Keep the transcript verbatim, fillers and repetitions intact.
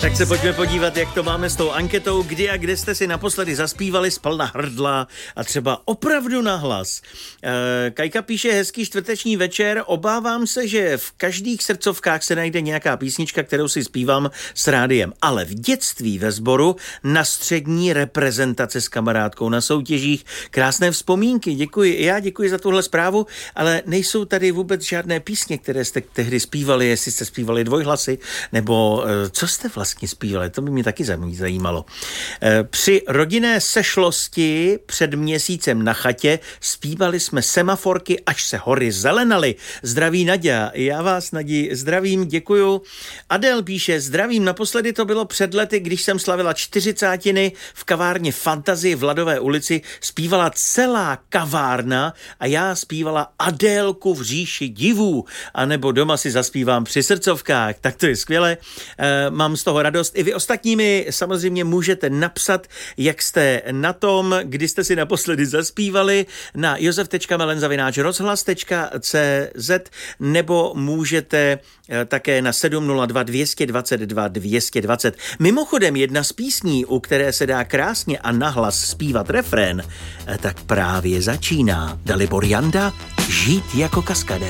Tak se pojďme podívat, jak to máme s tou anketou, kdy a kde jste si naposledy zaspívali splna hrdla a třeba opravdu nahlas. E, Kajka píše, hezký čtvrteční večer, obávám se, že v každých srdcovkách se najde nějaká písnička, kterou si zpívám s rádiem, ale v dětství ve sboru na střední reprezentace s kamarádkou na soutěžích, krásné vzpomínky, děkuji, já děkuji za tuhle zprávu, ale nejsou tady vůbec žádné písně, které jste tehdy zpívali, jestli jste zpívali dvojhlasy, nebo e, co jste vlastně zpívali, to by mě taky zajímalo. Při rodinné sešlosti před měsícem na chatě zpívali jsme semaforky, až se hory zelenaly. Zdraví Naďa, já vás Nadi zdravím, děkuju. Adel píše, zdravím, naposledy to bylo před lety, když jsem slavila čtyřicátiny v kavárně Fantasy v Ladové ulici, zpívala celá kavárna a já zpívala Adélku v říši divů, anebo doma si zaspívám při srdcovkách, tak to je skvělé, e, mám z toho radost. I vy ostatními samozřejmě můžete napsat, jak jste na tom, kdy jste si naposledy zaspívali na josef tečka melen zavináč rozhlas tečka cé zet nebo můžete také na sedm nula dva dvě dva dva dvě dva nula. Mimochodem jedna z písní, u které se dá krásně a nahlas zpívat refrén, tak právě začíná. Dalibor Janda, Žít jako kaskadér.